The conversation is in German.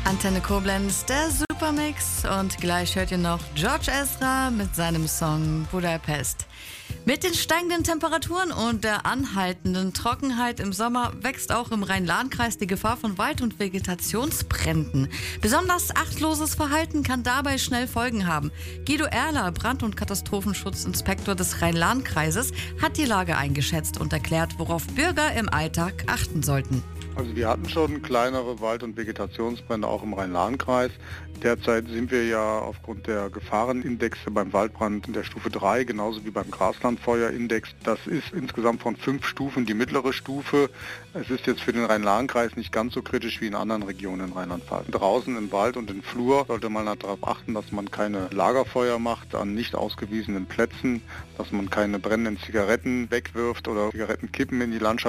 Antenne Koblenz, der Supermix, und gleich hört ihr noch George Ezra mit seinem Song Budapest. Mit den steigenden Temperaturen und der anhaltenden Trockenheit im Sommer wächst auch im Rhein-Lahn-Kreis die Gefahr von Wald- und Vegetationsbränden. Besonders achtloses Verhalten kann dabei schnell Folgen haben. Guido Erler, Brand- und Katastrophenschutzinspektor des Rhein-Lahn-Kreises, hat die Lage eingeschätzt und erklärt, worauf Bürger im Alltag achten sollten. Also wir hatten schon kleinere Wald- und Vegetationsbrände auch im Rhein-Lahn-Kreis. Derzeit sind wir ja aufgrund der Gefahrenindexe beim Waldbrand in der Stufe 3, genauso wie beim Graslandfeuerindex. Das ist insgesamt von 5 Stufen die mittlere Stufe. Es ist jetzt für den Rhein-Lahn-Kreis nicht ganz so kritisch wie in anderen Regionen in Rheinland-Pfalz. Draußen im Wald und im Flur sollte man darauf achten, dass man keine Lagerfeuer macht an nicht ausgewiesenen Plätzen, dass man keine brennenden Zigaretten wegwirft oder Zigarettenkippen in die Landschaft